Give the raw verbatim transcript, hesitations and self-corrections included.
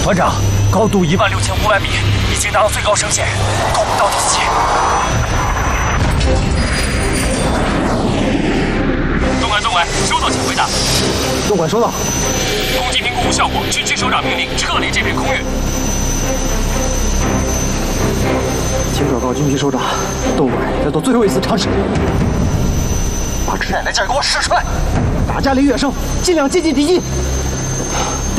团长，高度一万六千五百米，已经达到最高升限，够不到第七。纵管，纵管，收到，请回答。 纵管收到。 攻击评估无效果，军区首长命令撤离这片空域。 请转告军区首长，纵管在做最后一次尝试，把吃奶奶劲儿给我使出来！大家离远声，尽量接近敌机。